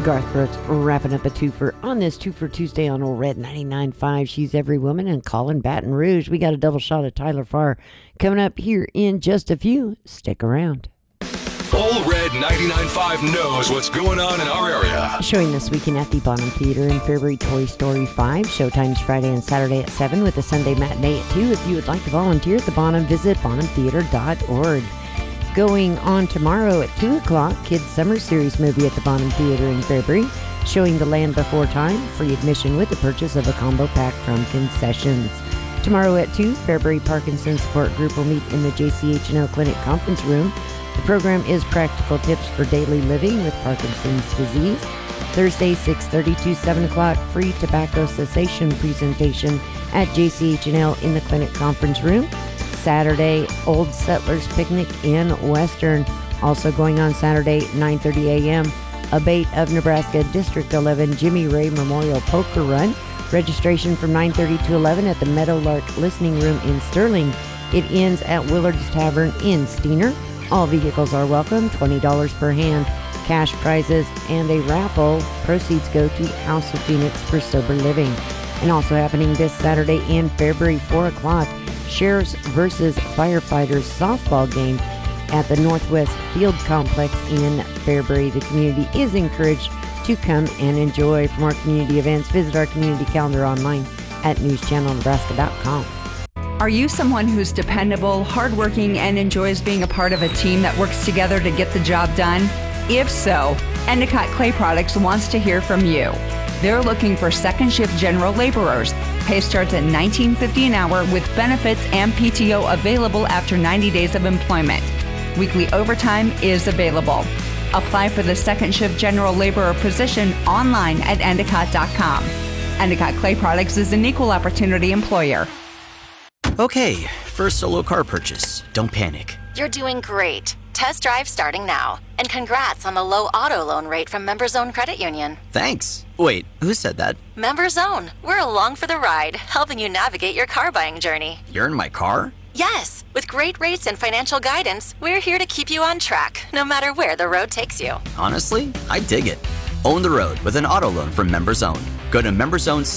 Garth Brooks wrapping up a twofer on this Two for Tuesday on Old Red 99.5. She's Every Woman and Colin Baton Rouge. We got a double shot of Tyler Farr coming up here in just a few. Stick around. Old Red 99.5 knows what's going on in our area. Showing this weekend at the Bonham Theater in Fairbury, Toy Story 5. Showtimes Friday and Saturday at 7 with a Sunday matinee at 2. If you would like to volunteer at the Bonham, visit bonhamtheater.org. Going on tomorrow at 2 o'clock, Kids Summer Series movie at the Bonham Theater in Fairbury, showing The Land Before Time, free admission with the purchase of a combo pack from concessions. Tomorrow at 2, Fairbury Parkinson's Support Group will meet in the JCH&L Clinic Conference Room. The program is Practical Tips for Daily Living with Parkinson's Disease. Thursday, 6:30 to 7 o'clock, free tobacco cessation presentation at JCH&L in the Clinic Conference Room. Saturday, Old Settlers Picnic in Western. Also going on Saturday, 9:30 a.m., Abate of Nebraska District 11 Jimmy Ray Memorial Poker Run. Registration from 9:30 to 11 at the Meadowlark Listening Room in Sterling. It ends at Willard's Tavern in Steiner. All vehicles are welcome, $20 per hand. Cash prizes and a raffle. Proceeds go to House of Phoenix for Sober Living. And also happening this Saturday in Fairbury, 4 o'clock, Sheriffs versus Firefighters softball game at the Northwest Field Complex in Fairbury. The community is encouraged to come and enjoy. For more community events, visit our community calendar online at newschannelnebraska.com. Are you someone who's dependable, hardworking, and enjoys being a part of a team that works together to get the job done? If so, Endicott Clay Products wants to hear from you. They're looking for second shift general laborers. Pay starts at $19.50 an hour with benefits and PTO available after 90 days of employment. Weekly overtime is available. Apply for the second shift general laborer position online at endicott.com. Endicott Clay Products is an equal opportunity employer. Okay, first solo car purchase. Don't panic. You're doing great. Test drive starting now. And congrats on the low auto loan rate from MemberZone Credit Union. Thanks. Wait, who said that? MemberZone. We're along for the ride, helping you navigate your car buying journey. You're in my car? Yes. With great rates and financial guidance, we're here to keep you on track, no matter where the road takes you. Honestly, I dig it. Own the road with an auto loan from MemberZone. Go to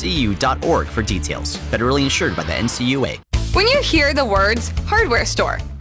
memberzonecu.org for details. Federally insured by the NCUA. When you hear the words hardware store,